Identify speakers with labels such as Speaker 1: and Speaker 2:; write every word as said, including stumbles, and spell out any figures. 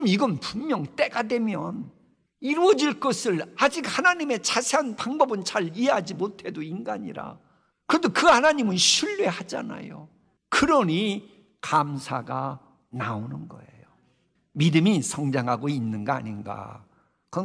Speaker 1: 이건 분명 때가 되면 이루어질 것을 아직 하나님의 자세한 방법은 잘 이해하지 못해도 인간이라 그래도 그 하나님은 신뢰하잖아요. 그러니 감사가 나오는 거예요. 믿음이 성장하고 있는가 아닌가,